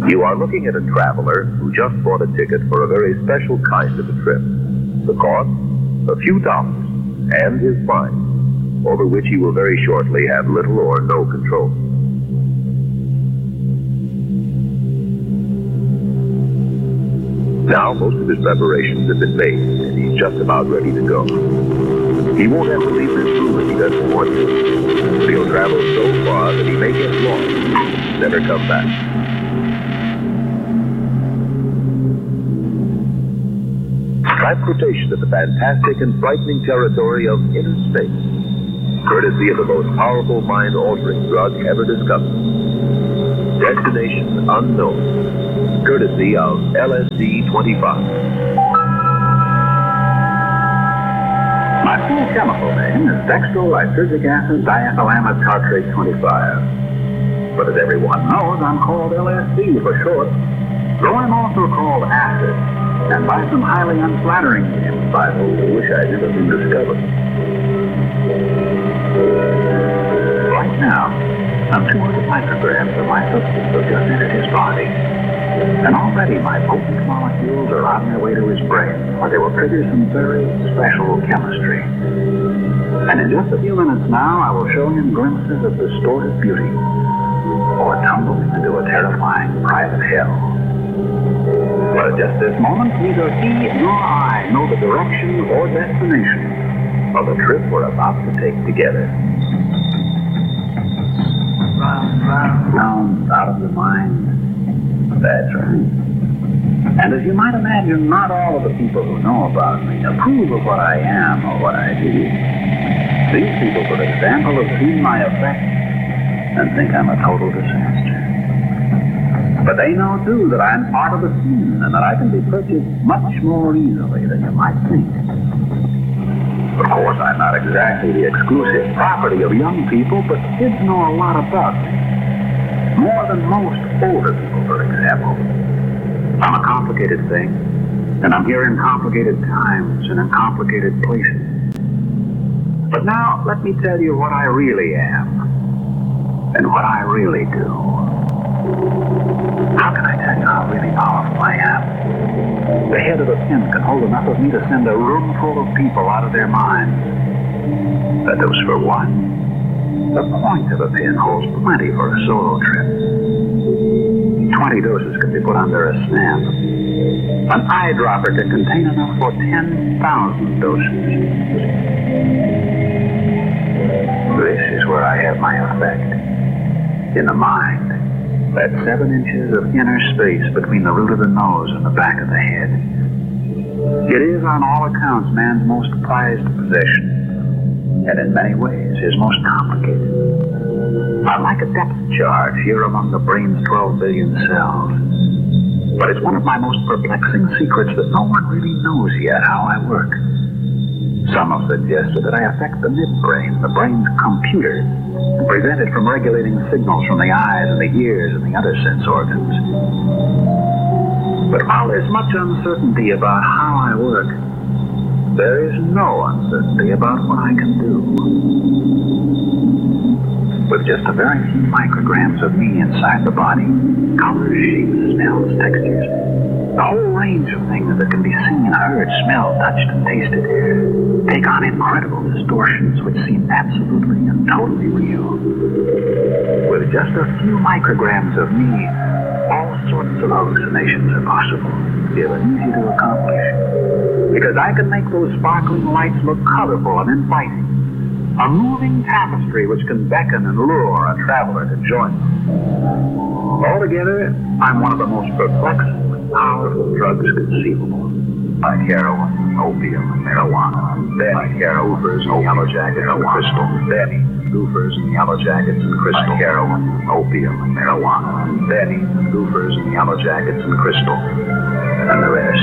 You are looking at a traveler who just bought a ticket for a very special kind of a trip. The cost? A few dollars, and his fine, over which he will very shortly have little or no control. Now, most of his preparations have been made, and he's just about ready to go. He won't have to leave this room if he doesn't want to. He'll travel so far that he may get lost, never come back. Transportation of the fantastic and frightening territory of inner space, courtesy of the most powerful mind-altering drug ever discovered. Destination unknown, courtesy of LSD-25. My full chemical name is dextrolysergic acid diethylamide tartrate 25. But as everyone knows, I'm called LSD for short. Though I'm also called acid, and by some highly unflattering names by those who wish I'd never been discovered. Right now, some 200 micrograms of my substance have just entered his body. And already my potent molecules are on their way to his brain, where they will trigger some very special chemistry. And in just a few minutes now, I will show him glimpses of distorted beauty, or tumble him into a terrifying private hell. But at just this moment, neither he nor I know the direction or destination of the trip we're about to take together. Round, out of your mind. That's right. And as you might imagine, not all of the people who know about me approve of what I am or what I do. These people, for example, have seen my effect and think I'm a total disaster. But they know, too, that I'm part of the scene and that I can be purchased much more easily than you might think. Of course, I'm not exactly the exclusive property of young people, but kids know a lot about me. More than most older people, for example. I'm a complicated thing, and I'm here in complicated times and in complicated places. But now, let me tell you what I really am, and what I really do. How can I tell you how really powerful I am? The head of a pin can hold enough of me to send a room full of people out of their minds. That goes for one. The point of a pin holds plenty for a solo trip. 20 doses can be put under a snap. An eyedropper can contain enough for 10,000 doses. This is where I have my effect. In the mind. That 7 inches of inner space between the root of the nose and the back of the head. It is, on all accounts, man's most prized possession, and in many ways, his most complicated. Unlike a depth charge here among the brain's 12 billion cells. But it's one of my most perplexing secrets that no one really knows yet how I work. Some have suggested that I affect the midbrain, the brain's computer, and prevent it from regulating signals from the eyes and the ears and the other sense organs. But while there's much uncertainty about how I work, there is no uncertainty about what I can do. With just a very few micrograms of me inside the body, colors, shapes, smells, textures, the whole range of things that can be seen, heard, smelled, touched, and tasted take on incredible distortions which seem absolutely and totally real. With just a few micrograms of me, all sorts of hallucinations are possible, even easy to accomplish. Because I can make those sparkling lights look colorful and inviting. A moving tapestry which can beckon and lure a traveler to join them. Altogether, I'm one of the most perplexing and powerful drugs conceivable. Like heroin, opium, and marijuana. Like goofers and yellow jackets and crystal. Benny, goofers and yellow jackets and crystal. Like heroin, opium, and marijuana. Benny, goofers and yellow jackets and crystal. And the rest.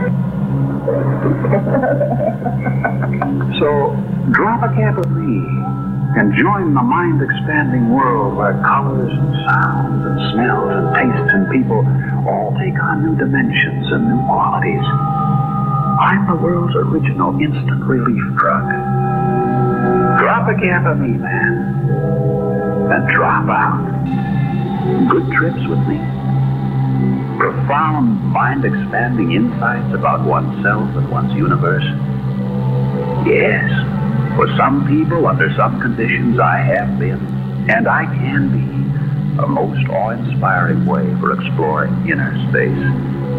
So, drop a cap of me and join the mind-expanding world where colors and sounds and smells and tastes and people all take on new dimensions and new qualities. I'm the world's original instant relief drug. Drop a cap of me, man, and drop out. Good trips with me. profound, mind-expanding insights about oneself and one's universe? Yes. For some people, under some conditions, I have been, and I can be, a most awe-inspiring way for exploring inner space.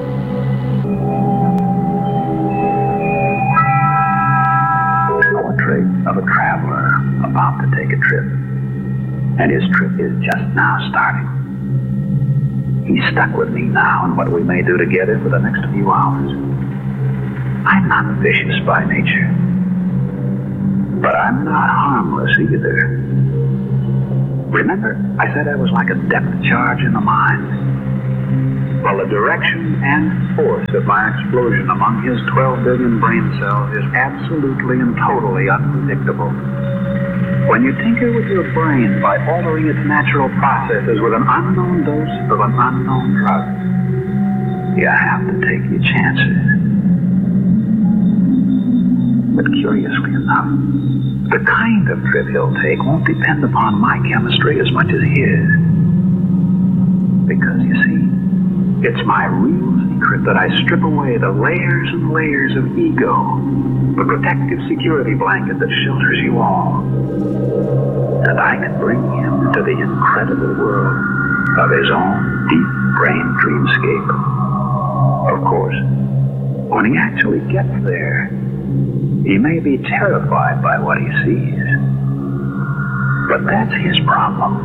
Portrait of a traveler about to take a trip, and his trip is just now starting. He's stuck with me now in what we may do together for the next few hours. I'm not vicious by nature, but I'm not harmless either. Remember, I said I was like a depth charge in the mind? Well, the direction and force of my explosion among his 12 billion brain cells is absolutely and totally unpredictable. When you tinker with your brain by altering its natural processes with an unknown dose of an unknown drug, you have to take your chances. But curiously enough, the kind of trip he'll take won't depend upon my chemistry as much as his. Because, you see, it's my real secret that I strip away the layers and layers of ego, the protective security blanket that shelters you all. And I can bring him to the incredible world of his own deep brain dreamscape. Of course, when he actually gets there, he may be terrified by what he sees. But that's his problem.